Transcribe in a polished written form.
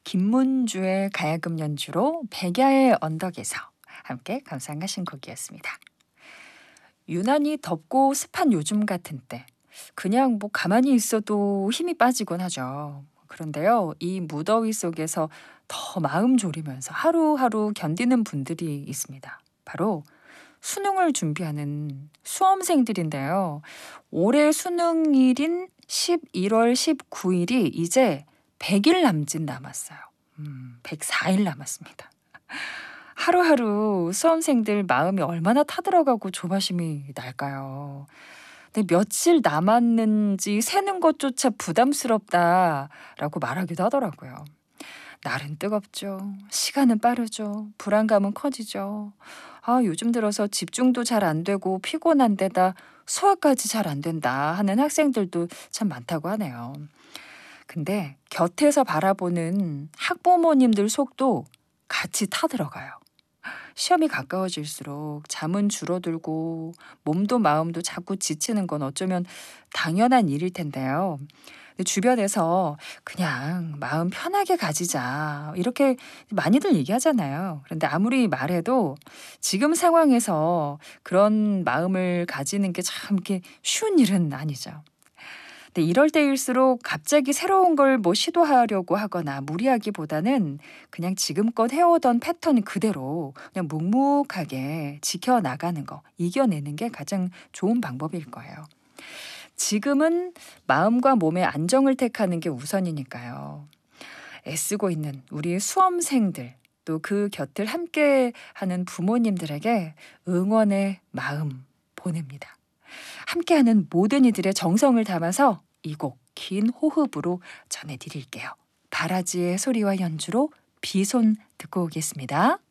김문주의 가야금 연주로 백야의 언덕에서 함께 감상하신 곡이었습니다. 유난히 덥고 습한 요즘 같은 때 그냥 가만히 있어도 힘이 빠지곤 하죠. 그런데요, 이 무더위 속에서 더 마음 졸이면서 하루하루 견디는 분들이 있습니다. 바로 수능을 준비하는 수험생들인데요. 올해 수능일인 11월 19일이 이제 100일 남짓 남았어요. 104일 남았습니다. 하루하루 수험생들 마음이 얼마나 타들어가고 조바심이 날까요? 근데 며칠 남았는지 세는 것조차 부담스럽다라고 말하기도 하더라고요. 날은 뜨겁죠. 시간은 빠르죠. 불안감은 커지죠. 요즘 들어서 집중도 잘 안 되고 피곤한 데다 소화까지 잘 안 된다 하는 학생들도 참 많다고 하네요. 근데 곁에서 바라보는 학부모님들 속도 같이 타들어가요. 시험이 가까워질수록 잠은 줄어들고 몸도 마음도 자꾸 지치는 건 어쩌면 당연한 일일 텐데요. 근데 주변에서 그냥 마음 편하게 가지자 이렇게 많이들 얘기하잖아요. 그런데 아무리 말해도 지금 상황에서 그런 마음을 가지는 게 참 이렇게 쉬운 일은 아니죠. 근데 이럴 때일수록 갑자기 새로운 걸 시도하려고 하거나 무리하기보다는 그냥 지금껏 해오던 패턴 그대로 그냥 묵묵하게 지켜나가는 거, 이겨내는 게 가장 좋은 방법일 거예요. 지금은 마음과 몸의 안정을 택하는 게 우선이니까요. 애쓰고 있는 우리 수험생들, 또 그 곁을 함께하는 부모님들에게 응원의 마음 보냅니다. 함께하는 모든 이들의 정성을 담아서 이 곡 긴 호흡으로 전해드릴게요. 바라지의 소리와 연주로 비손 듣고 오겠습니다.